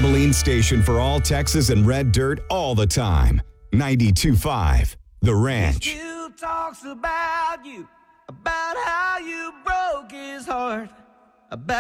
Abilene station for all Texas and red dirt all the time. 92.5 The Ranch. He still talks about you, about how you broke his heart, about